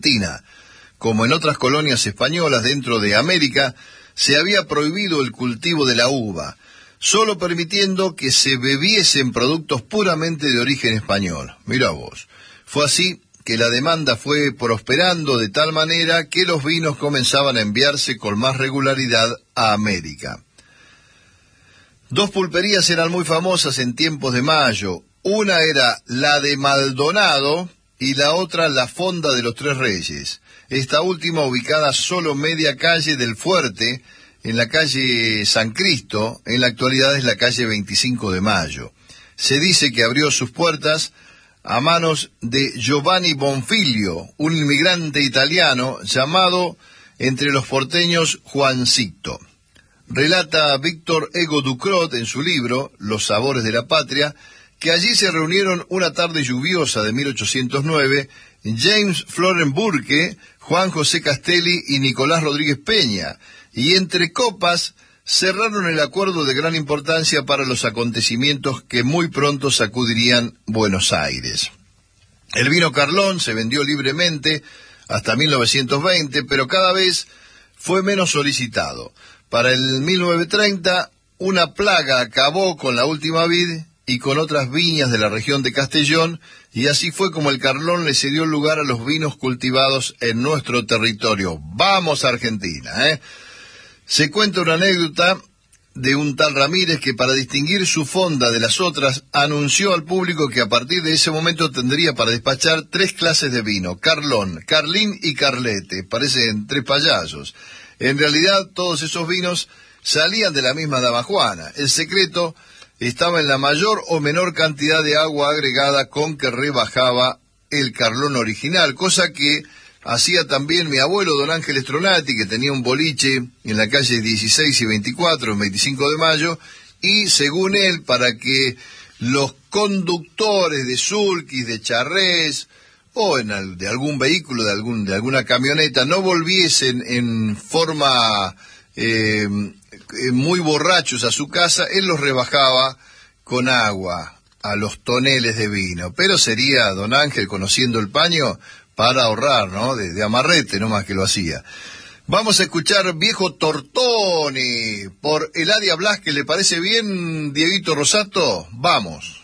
Argentina, como en otras colonias españolas dentro de América, se había prohibido el cultivo de la uva, solo permitiendo que se bebiesen productos puramente de origen español. Mirá vos. Fue así que la demanda fue prosperando de tal manera que los vinos comenzaban a enviarse con más regularidad a América. Dos pulperías eran muy famosas en tiempos de Mayo. Una era la de Maldonado y la otra la Fonda de los Tres Reyes. Esta última ubicada solo media calle del Fuerte, en la calle San Cristo, en la actualidad es la calle 25 de Mayo. Se dice que abrió sus puertas a manos de Giovanni Bonfiglio, un inmigrante italiano llamado entre los porteños Juancito. Relata Víctor Ego Ducrot en su libro Los sabores de la patria, que allí se reunieron una tarde lluviosa de 1809 James Florent Burke, Juan José Castelli y Nicolás Rodríguez Peña, y entre copas cerraron el acuerdo de gran importancia para los acontecimientos que muy pronto sacudirían Buenos Aires. El vino Carlón se vendió libremente hasta 1920, pero cada vez fue menos solicitado. Para el 1930, una plaga acabó con la última vid y con otras viñas de la región de Castellón, y así fue como el Carlón le cedió lugar a los vinos cultivados en nuestro territorio. ¡Vamos, Argentina! Se cuenta una anécdota de un tal Ramírez que, para distinguir su fonda de las otras, anunció al público que a partir de ese momento tendría para despachar 3 clases de vino: Carlón, Carlín y Carlete. Parecen 3 payasos. En realidad, todos esos vinos salían de la misma dama Juana. El secreto estaba en la mayor o menor cantidad de agua agregada con que rebajaba el Carlón original, cosa que hacía también mi abuelo don Ángel Stronati, que tenía un boliche en la calle 16 y 24, en 25 de Mayo, y según él, para que los conductores de sulkis, de charrés, o de algún vehículo, de alguna camioneta, no volviesen en forma muy borrachos a su casa, él los rebajaba con agua a los toneles de vino. Pero sería don Ángel, conociendo el paño, para ahorrar, ¿no? De amarrete nomás que lo hacía. Vamos a escuchar Viejo Tortoni por Eladia Blas, que le parece bien, Dieguito Rosato. Vamos.